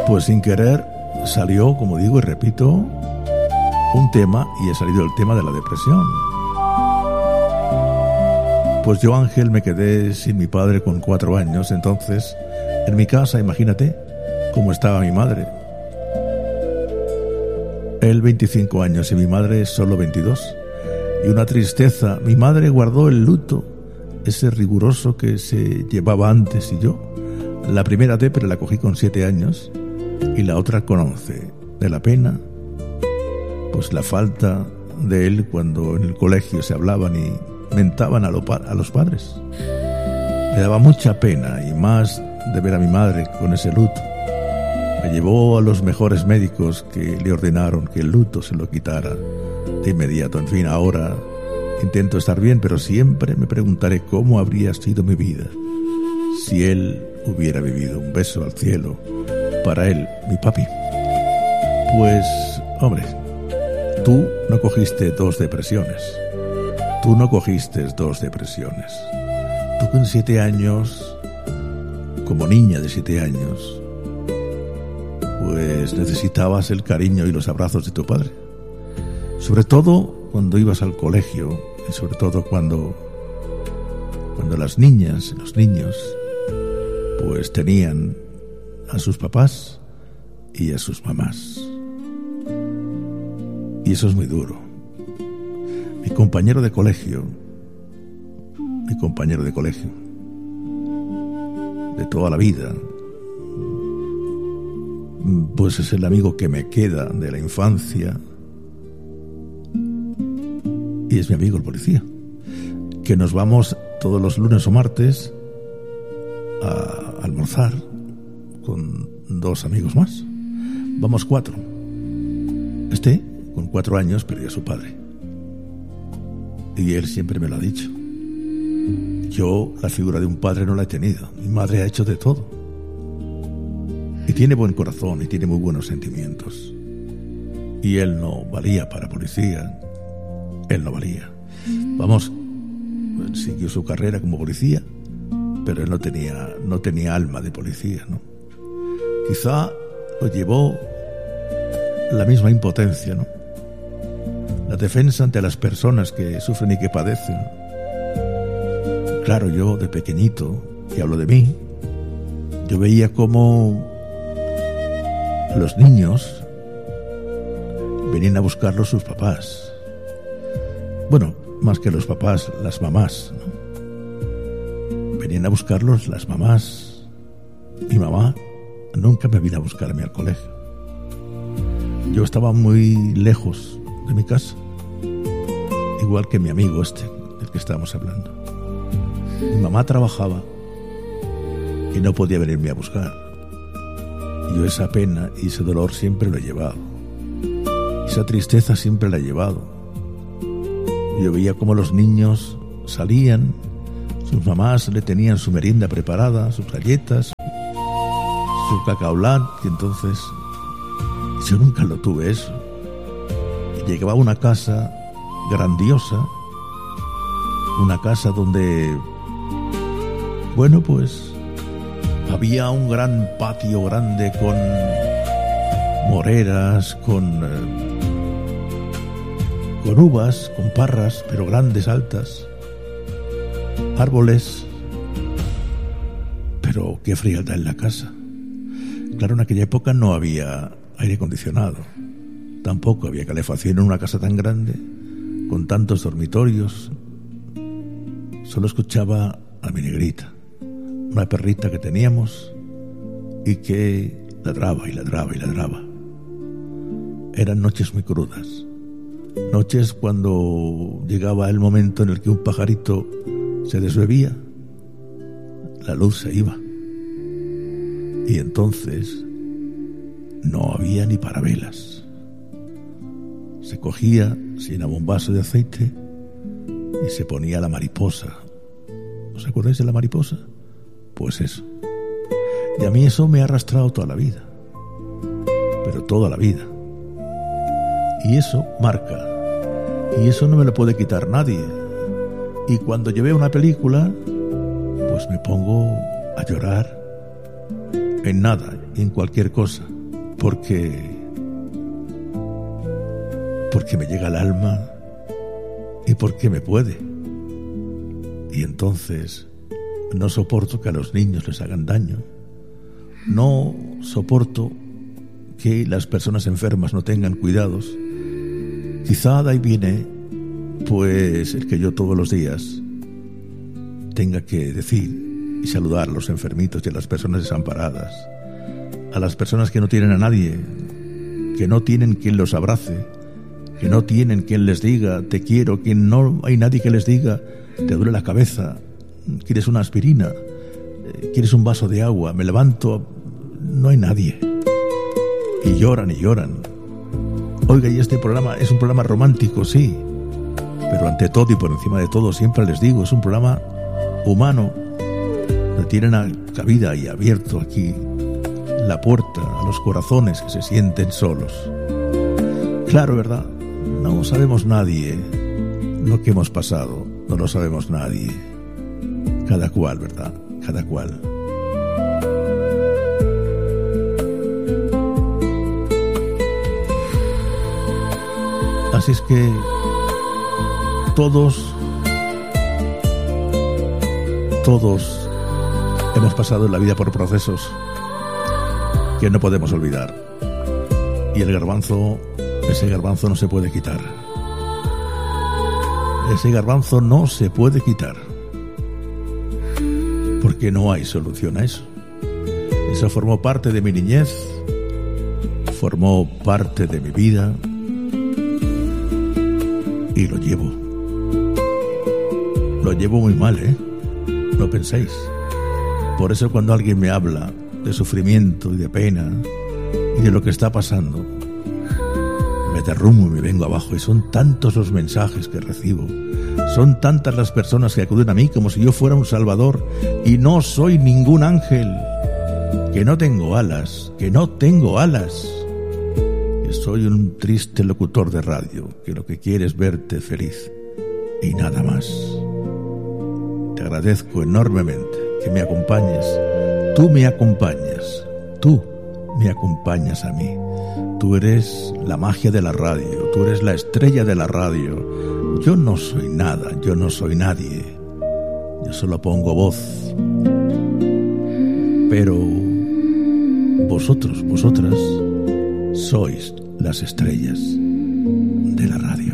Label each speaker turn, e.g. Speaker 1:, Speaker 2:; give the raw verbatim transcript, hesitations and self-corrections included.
Speaker 1: Pues sin querer salió, como digo y repito, un tema, y ha salido el tema de la depresión. Pues yo, Ángel, me quedé sin mi padre con cuatro años. Entonces, en mi casa, imagínate cómo estaba mi madre. Él veinticinco años y mi madre solo veintidós. Y una tristeza. Mi madre guardó el luto, ese riguroso que se llevaba antes, y yo la primera depre la cogí con siete años y la otra con once. De la pena, pues la falta de él cuando en el colegio se hablaban y mentaban a, lo, a los padres. Me daba mucha pena, y más de ver a mi madre con ese luto. Me llevó a los mejores médicos, que le ordenaron que el luto se lo quitara de inmediato. En fin, ahora intento estar bien, pero siempre me preguntaré cómo habría sido mi vida si él hubiera vivido. Un beso al cielo para él, mi papi. Pues, hombre, tú no cogiste dos depresiones. Tú no cogiste dos depresiones. Tú con siete años, como niña de siete años, pues necesitabas el cariño y los abrazos de tu padre. Sobre todo cuando ibas al colegio, y sobre todo cuando, cuando las niñas y los niños pues tenían a sus papás y a sus mamás. Y eso es muy duro. Mi compañero de colegio, mi compañero de colegio, de toda la vida, pues es el amigo que me queda de la infancia, y es mi amigo el policía, que nos vamos todos los lunes o martes a almorzar con dos amigos más. Vamos cuatro. Este, con cuatro años, perdió a su padre, y él siempre me lo ha dicho. Yo la figura de un padre no la he tenido. Mi madre ha hecho de todo, y tiene buen corazón y tiene muy buenos sentimientos, y él no valía para policía. Él no valía. Vamos, siguió su carrera como policía, pero él no tenía, no tenía alma de policía, ¿no? Quizá lo llevó la misma impotencia, ¿no? La defensa ante las personas que sufren y que padecen. Claro, yo de pequeñito, y hablo de mí, yo veía cómo los niños venían a buscarlos sus papás. Bueno, más que los papás, las mamás, ¿no? Venían a buscarlos las mamás. Mi mamá nunca me vino a buscarme al colegio. Yo estaba muy lejos de mi casa, igual que mi amigo este, del que estábamos hablando. Mi mamá trabajaba y no podía venirme a buscar. Y yo esa pena y ese dolor siempre lo he llevado. Esa tristeza siempre la he llevado. Yo veía cómo los niños salían, sus mamás le tenían su merienda preparada, sus galletas, su cacaolat, y entonces yo nunca lo tuve eso. Y llegaba a una casa grandiosa, una casa donde, bueno, pues había un gran patio grande con moreras, con... Eh, con uvas, con parras, pero grandes, altas, árboles, pero qué frialdad en la casa. Claro, en aquella época no había aire acondicionado, tampoco había calefacción en una casa tan grande, con tantos dormitorios. Solo escuchaba a mi negrita, una perrita que teníamos y que ladraba y ladraba y ladraba. Eran noches muy crudas. Noches cuando llegaba el momento en el que un pajarito se desbebía, la luz se iba. Y entonces no había ni paravelas. Se cogía, se llenaba un vaso de aceite y se ponía la mariposa. ¿Os acordáis de la mariposa? Pues eso. Y a mí eso me ha arrastrado toda la vida. Pero toda la vida. Y eso marca, y eso no me lo puede quitar nadie. Y cuando yo veo una película, pues me pongo a llorar en nada, en cualquier cosa. porque porque me llega al alma y porque me puede. Y entonces no soporto que a los niños les hagan daño. No soporto que las personas enfermas no tengan cuidados. Quizá de ahí viene, pues, el que yo todos los días tenga que decir y saludar a los enfermitos y a las personas desamparadas, a las personas que no tienen a nadie, que no tienen quien los abrace, que no tienen quien les diga te quiero, que no hay nadie que les diga te duele la cabeza, quieres una aspirina, quieres un vaso de agua, me levanto, no hay nadie. Y lloran y lloran. Oiga, y este programa es un programa romántico, sí, pero ante todo y por encima de todo siempre les digo, es un programa humano. Tienen a cabida y abierto aquí la puerta a los corazones que se sienten solos. Claro, ¿verdad? No sabemos nadie lo que hemos pasado, no lo sabemos nadie. Cada cual, ¿verdad? Cada cual. Así es que todos, todos hemos pasado en la vida por procesos que no podemos olvidar. Y el garbanzo, ese garbanzo no se puede quitar. Ese garbanzo no se puede quitar. Porque no hay solución a eso. Eso formó parte de mi niñez, formó parte de mi vida y lo llevo. Lo llevo muy mal, ¿eh? No penséis. Por eso cuando alguien me habla de sufrimiento y de pena y de lo que está pasando, me derrumbo y me vengo abajo. Y son tantos los mensajes que recibo, son tantas las personas que acuden a mí como si yo fuera un salvador, y no soy ningún ángel, que no tengo alas, que no tengo alas, que soy un triste locutor de radio, que lo que quiere es verte feliz y nada más. Te agradezco enormemente que me acompañes. Tú me acompañas, tú me acompañas a mí. Tú eres la magia de la radio, tú eres la estrella de la radio. Yo no soy nada, yo no soy nadie. Yo solo pongo voz. Pero vosotros, vosotras, sois las estrellas de la radio.